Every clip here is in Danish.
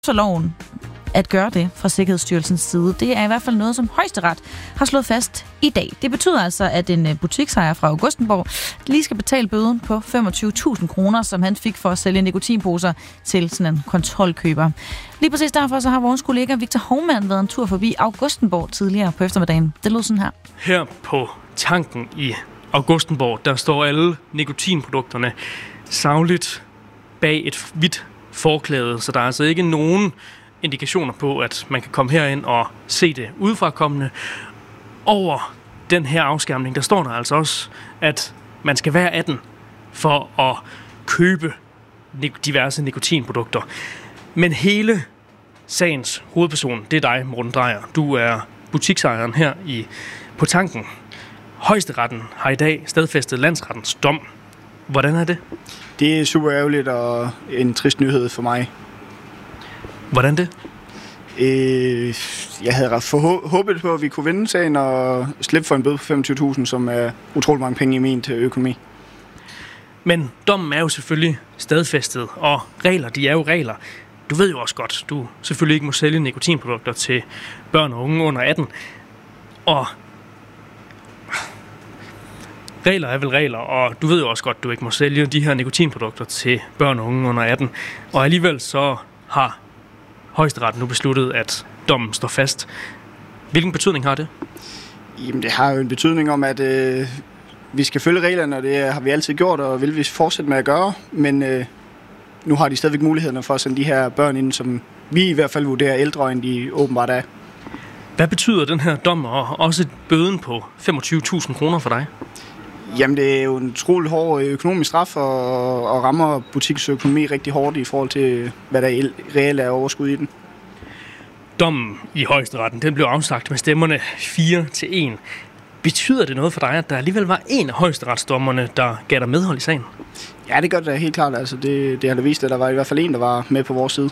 så loven at gøre det fra Sikkerhedsstyrelsens side. Det er i hvert fald noget, som Højesteret har slået fast i dag. Det betyder altså, at en butiksejer fra Augustenborg lige skal betale bøden på 25.000 kroner, som han fik for at sælge nikotinposer til sådan en kontrolkøber. Lige præcis derfor så har vores kollega Victor Hovmand været en tur forbi Augustenborg tidligere på eftermiddagen. Det lød sådan her. Her på tanken i Augustenborg, der står alle nikotinprodukterne sagligt bag et hvidt forklæde, så der er altså ikke nogen indikationer på, at man kan komme herind og se det udefrakommende. Over den her afskærmning, der står der altså også, at man skal være 18 for at købe diverse nikotinprodukter. Men hele sagens hovedperson, det er dig, Morten Drejer. Du er butiksejeren her på tanken. Højesteretten har i dag stadfæstet landsrettens dom. Hvordan er det? Det er super ærgerligt og en trist nyhed for mig. Hvordan det? Jeg havde håbet på, at vi kunne vinde sagen og slippe for en bøde på 25.000, som er utrolig mange penge i min til økonomi. Men dommen er jo selvfølgelig stadfæstet, og regler, de er jo regler. Du ved jo også godt, du selvfølgelig ikke må sælge nikotinprodukter til børn og unge under 18. Og regler er vel regler, og du ved jo også godt, du ikke må sælge de her nikotinprodukter til børn og unge under 18. Og alligevel så har Højesteret nu besluttet, at dommen står fast. Hvilken betydning har det? Jamen, det har jo en betydning om, at vi skal følge reglerne, og det har vi altid gjort, og vil vi fortsætte med at gøre. Men nu har de stadigvæk mulighederne for at sende de her børn ind, som vi i hvert fald vurderer ældre, end de åbenbart er. Hvad betyder den her dom, og også bøden på 25.000 kroner for dig? Jamen, det er jo en utrolig hård økonomisk straf, og rammer butiksøkonomi rigtig hårdt i forhold til, hvad der reelt er overskud i den. Dommen i Højesteretten, den blev afsagt med stemmerne 4-1. Betyder det noget for dig, at der alligevel var en af højesteretsdommerne, der gav dig medhold i sagen? Ja, det gør det helt klart. Altså, det har da vist, at der var i hvert fald en, der var med på vores side.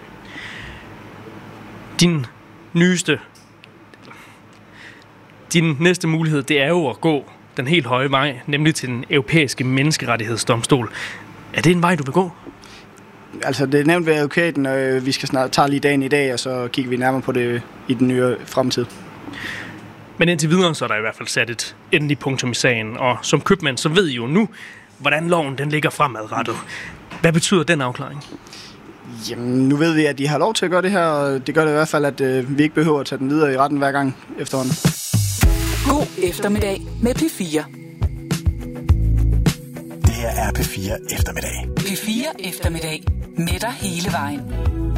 Din næste mulighed, det er jo at gå den helt høje vej, nemlig til den europæiske menneskerettighedsdomstol. Er det en vej, du vil gå? Altså, det er nævnt ved advokaten, og vi skal snart tage lige dagen i dag, og så kigger vi nærmere på det i den nye fremtid. Men indtil videre, så er der i hvert fald sat et endeligt punktum i sagen, og som købmand, så ved I jo nu, hvordan loven den ligger fremadrettet. Hvad betyder den afklaring? Jamen, nu ved vi, at de har lov til at gøre det her, og det gør det i hvert fald, at vi ikke behøver at tage den videre i retten hver gang efterhånden. God eftermiddag med P4. Det her er P4 eftermiddag. P4 eftermiddag med dig hele vejen.